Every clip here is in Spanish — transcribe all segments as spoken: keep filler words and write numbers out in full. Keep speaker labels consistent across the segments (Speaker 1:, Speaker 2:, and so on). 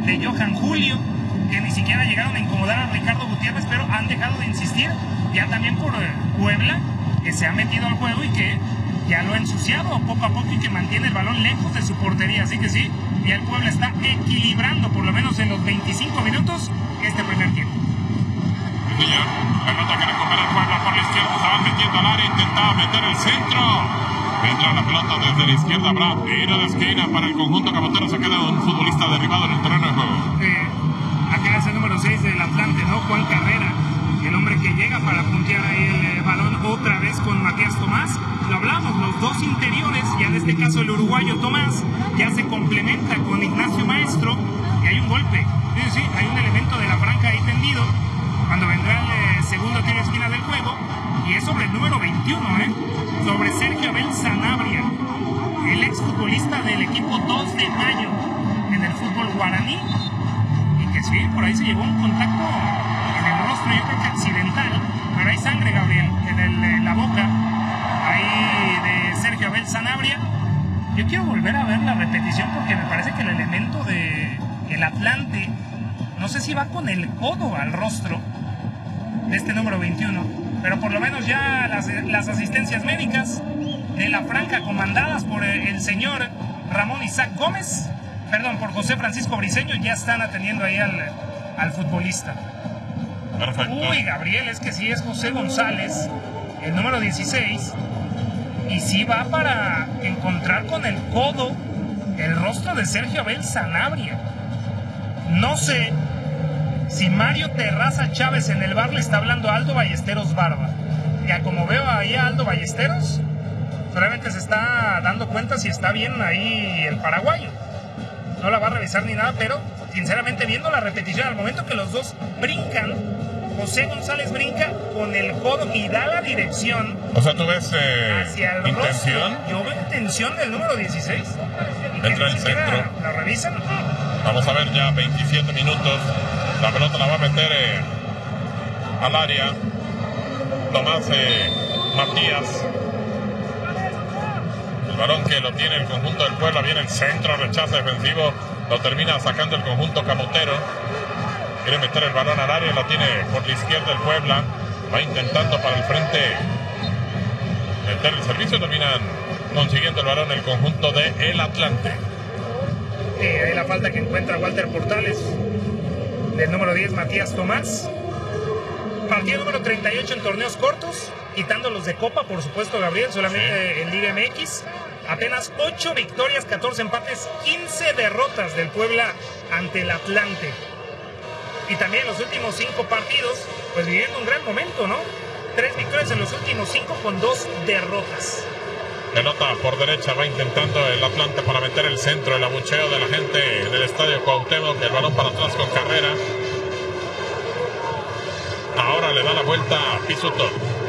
Speaker 1: de Johan Julio, que ni siquiera llegaron a incomodar a Ricardo Gutiérrez, pero han dejado de insistir. Ya también por Puebla, que se ha metido al juego y que ya lo ha ensuciado poco a poco y que mantiene el balón lejos de su portería. Así que sí, ya el Puebla está equilibrando, por lo menos en los veinticinco minutos, este primer tiempo.
Speaker 2: Sí, señor. Pelota que recupera el Puebla por la izquierda, se van metiendo al área, intentaba meter el centro. Entra la pelota desde la izquierda, Brad, tiro de esquina para el conjunto camotero, se queda un futbolista derribado en el terreno de juego.
Speaker 1: Eh, acá es el número seis del Atlante, ¿no? Juan Carrera, el hombre que llega para puntear ahí el eh, balón otra vez con Matías Tomás. Lo hablamos, los dos interiores, ya en este caso el uruguayo Tomás, ya se complementa con Ignacio Maestro y hay un golpe. Sí, sí, hay un elemento de la franja ahí tendido cuando vendrá el eh, segundo tiro de esquina del juego y es sobre el número veintiuno, ¿eh? Sobre Sergio Abel Sanabria, el exfutbolista del equipo dos de mayo en el fútbol guaraní, y que sí, por ahí se llevó un contacto en el rostro, yo creo que accidental, pero hay sangre, Gabriel, en, el, en la boca ahí de Sergio Abel Sanabria. Yo quiero volver a ver la repetición porque me parece que el elemento de el Atlante, no sé si va con el codo al rostro de este número veintiuno, pero por lo menos ya las, las asistencias médicas de la franja comandadas por el señor Ramón Isaac Gómez, perdón, por José Francisco Briceño, ya están atendiendo ahí al, al futbolista.
Speaker 2: Perfecto.
Speaker 1: Uy, Gabriel, es que sí es José González, el número dieciséis, y sí va para encontrar con el codo el rostro de Sergio Abel Sanabria. No sé si Mario Terraza Chávez en el bar le está hablando a Aldo Ballesteros Barba. Ya como veo ahí a Aldo Ballesteros, solamente se está dando cuenta si está bien ahí el paraguayo. No la va a revisar ni nada, pero sinceramente viendo la repetición, al momento que los dos brincan, José González brinca con el codo y da la dirección.
Speaker 2: O sea, tú ves eh,
Speaker 1: hacia el
Speaker 2: intención.
Speaker 1: Rostro. Yo veo intención del número dieciséis. Y
Speaker 2: entra el centro.
Speaker 1: La revisan.
Speaker 2: Vamos a ver ya veintisiete minutos. La pelota la va a meter eh, al área Tomás eh, Matías. El balón que lo tiene el conjunto del Puebla, viene el centro, rechazo defensivo, lo termina sacando el conjunto camotero. Quiere meter el balón al área, lo tiene por la izquierda el Puebla, va intentando para el frente meter el servicio, terminan consiguiendo el balón el conjunto de el Atlante.
Speaker 1: Sí, ahí la falta que encuentra Walter Portales, del número diez Matías Tomás. Partido número treinta y ocho en torneos cortos, quitando los de Copa, por supuesto, Gabriel, solamente sí. En Liga M X. Apenas ocho victorias, catorce empates, quince derrotas del Puebla ante el Atlante. Y también los últimos cinco partidos, pues viviendo un gran momento, ¿no? Tres victorias en los últimos cinco con dos derrotas.
Speaker 2: Pelota por derecha, va intentando el Atlante para meter el centro, el abucheo de la gente en el estadio Cuauhtémoc, el balón para atrás con Carrera. Ahora le da la vuelta a Pisuto.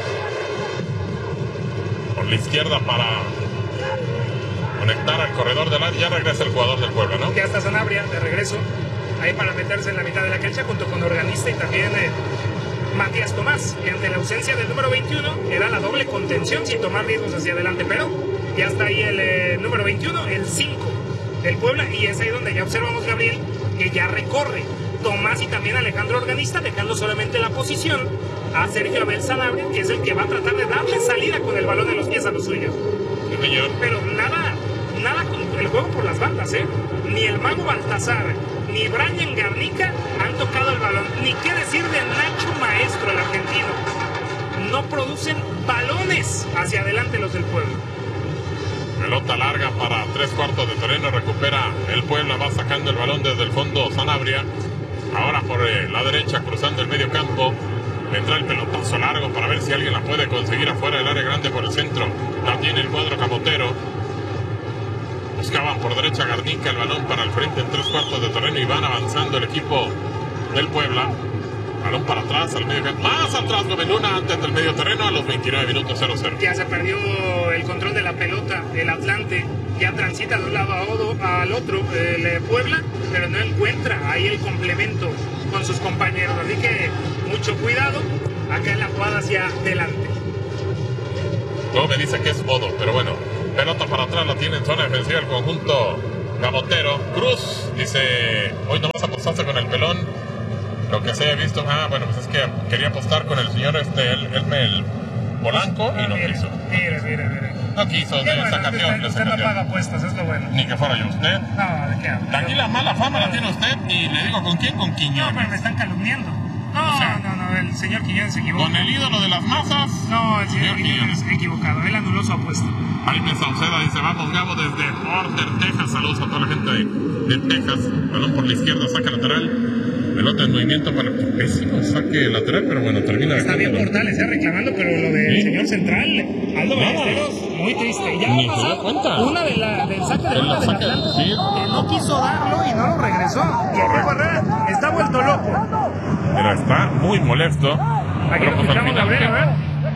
Speaker 2: Por la izquierda para conectar al corredor del área. Ya regresa el jugador del Puebla, ¿no?
Speaker 1: Ya está Sanabria de regreso. Ahí para meterse en la mitad de la cancha junto con Organista y también eh, Matías Tomás, que ante la ausencia del número veintiuno era la doble contención sin tomar riesgos hacia adelante, pero ya está ahí el eh, número veintiuno, el cinco del Puebla, y es ahí donde ya observamos, Gabriel, que ya recorre Tomás y también Alejandro Organista, dejando solamente la posición a Sergio Abel Sanabria, que es el que va a tratar de darle salida con el balón en los pies a los suyos.
Speaker 2: Sí, señor.
Speaker 1: Pero nada, nada con el juego por las bandas, ¿eh? Ni el mago Baltasar ni Brian Garnica han tocado el balón, ni qué decir de Nacho Maestro, el argentino. No producen balones hacia adelante los del Puebla.
Speaker 2: Pelota larga para tres cuartos de terreno, recupera el Puebla, va sacando el balón desde el fondo Sanabria. Ahora por eh, la derecha, cruzando el medio campo, vendrá el pelotazo largo para ver si alguien la puede conseguir afuera del área grande por el centro. La tiene el cuadro camotero. Buscaban por derecha Garnica, el balón para el frente en tres cuartos de terreno y van avanzando el equipo del Puebla. Balón para atrás, al medio campo. Más atrás, Noveluna, antes del medio terreno, a los veintinueve minutos cero cero.
Speaker 1: Ya se perdió el control de la pelota, el Atlante. Ya transita de un lado a otro, al otro, el Puebla, pero no encuentra ahí el complemento con sus compañeros. Así que mucho cuidado acá en la jugada hacia adelante.
Speaker 2: Luego me dice que es modo, pero bueno. Pelota para atrás, la tiene en zona defensiva el conjunto camotero. Cruz dice, hoy no vas a apostaste con el pelón. Lo que se haya visto, ah, bueno, pues es que quería apostar con el señor este, el, el, el Polanco y no
Speaker 1: mire,
Speaker 2: quiso.
Speaker 1: Mire, mire, mire.
Speaker 2: No quiso,
Speaker 1: Qué
Speaker 2: le
Speaker 1: bueno,
Speaker 2: sacateó,
Speaker 1: usted,
Speaker 2: le
Speaker 1: usted no
Speaker 2: sacateó.
Speaker 1: paga apuestas, es lo bueno.
Speaker 2: Ni que fuera yo usted.
Speaker 1: No, ¿de qué habla?
Speaker 2: Aquí la mala fama la tiene usted y le digo, ¿con quién? Con
Speaker 1: No,
Speaker 2: Quiñones.
Speaker 1: pero me están calumniando. No,
Speaker 2: O sea,
Speaker 1: no, no, el señor Quiñones se equivocó.
Speaker 2: Con el ídolo de las masas.
Speaker 1: No, el señor
Speaker 2: Señor
Speaker 1: Quiñones
Speaker 2: Quiñones.
Speaker 1: equivocado, él anuló su apuesta.
Speaker 2: Jaime Sauceda dice, vamos Gabo desde Porter, Texas. Saludos a toda la gente de, de Texas. Balón por la izquierda, saca lateral. Pelota en movimiento para pésimo saque lateral, pero bueno, termina.
Speaker 1: Está bien Portales, ya reclamando, pero lo del
Speaker 2: ¿Sí?
Speaker 1: señor central, Aldo
Speaker 2: Nada.
Speaker 1: Ballesteros, muy triste. Ya
Speaker 2: Ni
Speaker 1: va a
Speaker 2: se
Speaker 1: pasar
Speaker 2: dio cuenta.
Speaker 1: una de la, del saque de
Speaker 2: En la
Speaker 1: banda del
Speaker 2: saque,
Speaker 1: Atlante,
Speaker 2: sí.
Speaker 1: que no quiso darlo y no lo regresó. Y el Piojo Herrera está vuelto loco.
Speaker 2: Pero está muy molesto.
Speaker 1: Aquí
Speaker 2: Pero
Speaker 1: lo
Speaker 2: pues al
Speaker 1: escuchamos,
Speaker 2: final,
Speaker 1: Gabriel, a ver.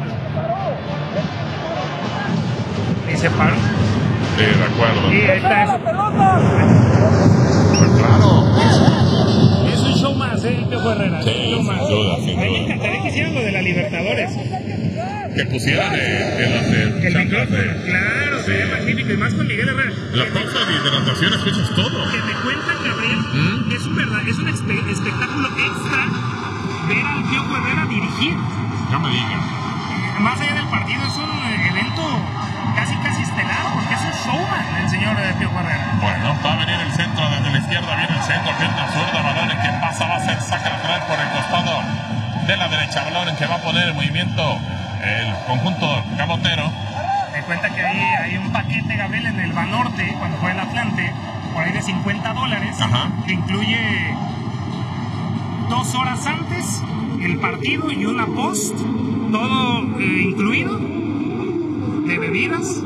Speaker 1: Y se paró.
Speaker 2: sí, de acuerdo.
Speaker 1: Y ahí está eso.
Speaker 2: Pues claro.
Speaker 1: Es un show más, ¿eh? El Piojo Herrera.
Speaker 2: Sí,
Speaker 1: es un show
Speaker 2: sin
Speaker 1: más.
Speaker 2: duda, sin
Speaker 1: A mí me
Speaker 2: duda.
Speaker 1: encantaría que hicieran lo de la Libertadores.
Speaker 2: Que pusieran eh, en las de
Speaker 1: El
Speaker 2: chanclas
Speaker 1: micrófono,
Speaker 2: de...
Speaker 1: claro,
Speaker 2: Sí.
Speaker 1: sería magnífico. Y más con Miguel Herrera.
Speaker 2: La
Speaker 1: Que-
Speaker 2: pausa de hidratación escuchas todo.
Speaker 1: Que te cuentan, Gabriel,
Speaker 2: ¿Mm?
Speaker 1: es un verdad, es un espe- espectáculo extra ver al Piojo Herrera dirigir.
Speaker 2: No me digas.
Speaker 1: Más allá del partido, es un eh, evento casi casi estelar, porque es un showman el señor eh, Piojo Herrera.
Speaker 2: Bueno, va a venir el centro desde la izquierda, viene el centro, pierna zurda, balón en que pasa, va a ser saca lateral por el costado de la derecha, balón en que va a poner en movimiento el conjunto camotero.
Speaker 1: Me cuenta que ahí hay un paquete, Gabriel, en el Banorte, cuando fue el Atlante, por ahí de cincuenta dólares,
Speaker 2: Ajá.
Speaker 1: que incluye dos horas antes el partido y una post, todo eh, incluido, de bebidas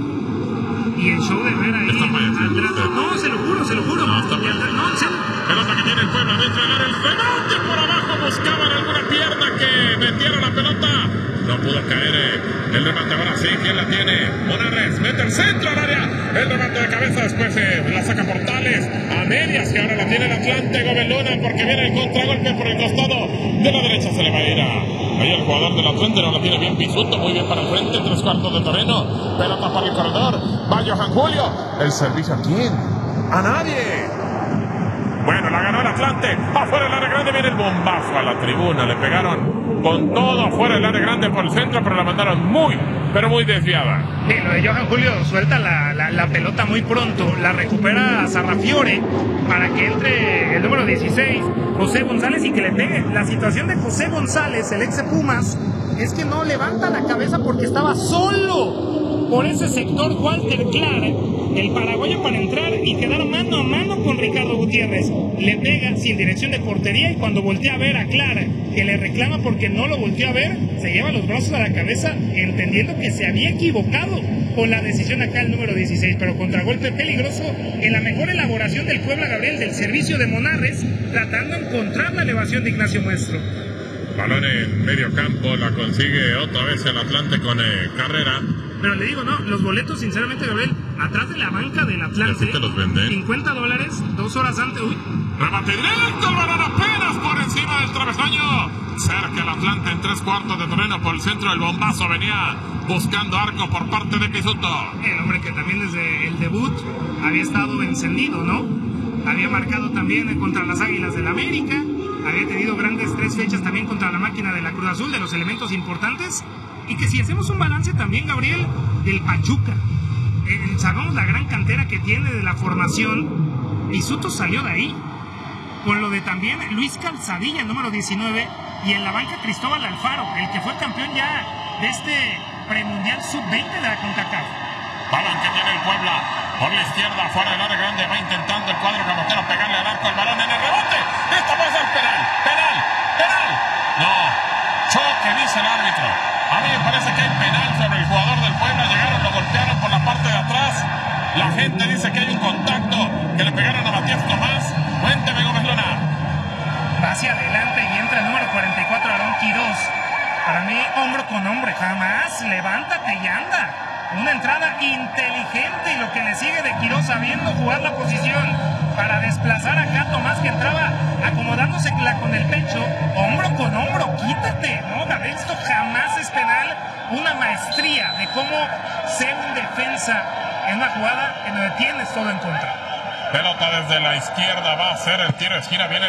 Speaker 1: y el show de Herrera ahí
Speaker 2: Está payasito
Speaker 1: atrás.
Speaker 2: usted.
Speaker 1: No, se lo juro, se lo juro.
Speaker 2: No, está
Speaker 1: Y atrás-
Speaker 2: payasito.
Speaker 1: no, en serio.
Speaker 2: Pelota que tiene el Puebla dentro del área, el rebote por abajo, buscaban alguna pierna que metiera la pelota. No pudo caer eh, el remate, ahora sí, ¿quién la tiene? Monares, mete el centro al área, el remate de cabeza, después eh, la saca Portales, a medias, que ahora la tiene el Atlante, Gobeluna, porque viene el contragolpe por el costado de la derecha, se le va a ir a... Ahí el jugador del Atlante no la tiene bien Pisuto, muy bien para el frente, tres cuartos de terreno, pelota para el corredor, va Johan Julio, el servicio a quién, a nadie. Bueno, la ganó el Atlante, afuera del área grande viene el bombazo a la tribuna, le pegaron con todo afuera del área grande por el centro, pero la mandaron muy, pero muy desviada.
Speaker 1: Sí, lo de Johan Julio suelta la, la, la pelota muy pronto, la recupera Sarrafiore para que entre el número dieciséis, José González, y que le pegue. La situación de José González, el ex de Pumas, es que no levanta la cabeza porque estaba solo por ese sector Walter Clark, el paraguayo, para entrar y quedar mano a mano con Ricardo Gutiérrez. Le pega sin dirección de portería y cuando voltea a ver a Clark, que le reclama porque no lo volteó a ver, se lleva los brazos a la cabeza entendiendo que se había equivocado con la decisión acá el número dieciséis, pero contragolpe peligroso en la mejor elaboración del Puebla, Gabriel, del servicio de Monarres, tratando de encontrar la elevación de Ignacio Muestro.
Speaker 2: Balón en medio campo, la consigue otra vez el Atlante con eh, Carrera.
Speaker 1: Pero le digo, no, los boletos, sinceramente, Gabriel, atrás de la banca del Atlante,
Speaker 2: ¿Y así te los venden?
Speaker 1: cincuenta dólares, dos horas antes, uy,
Speaker 2: Remate directo, el balón apenas por encima del travesaño. Cerca el Atlante en tres cuartos de terreno por el centro. El bombazo venía buscando arco por parte de Pisuto.
Speaker 1: el hombre que también desde el debut había estado encendido, ¿no? Había marcado también contra las Águilas del América, había tenido grandes tres fechas también contra la máquina de la Cruz Azul, de los elementos importantes, y que si hacemos un balance también, Gabriel, del Pachuca, eh, sabemos la gran cantera que tiene de la formación, Pisuto salió de ahí, con lo de también Luis Calzadilla, el número diecinueve, y en la banca Cristóbal Alfaro, el que fue campeón ya de este premundial sub veinte de la CONCACAF.
Speaker 2: Balón que tiene el Puebla por la izquierda, fuera del área grande. Va intentando el cuadro camotero pegarle al arco. El balón en el rebote. Esta puede ser penal. Penal. Penal. No. Choque, dice el árbitro. A mí me parece que hay penal sobre el jugador del Puebla. Llegaron, lo golpearon por la parte de atrás. La gente dice que hay un contacto, que le pegaron a Matías Tomás. Cuénteme, Gómez Luna.
Speaker 1: Va hacia adelante y entra el número cuarenta y cuatro, Aarón Quirós. Para mí, hombro con hombro, jamás. Levántate y anda. Una entrada inteligente y lo que le sigue de Quirós, sabiendo jugar la posición para desplazar acá a Tomás, que entraba acomodándose con el pecho. Hombro con hombro, quítate. No, Gabriel, esto jamás es penal. Una maestría de cómo ser un defensa en una jugada en donde tienes todo en contra.
Speaker 2: Pelota desde la izquierda, va a ser el tiro de esquina, viene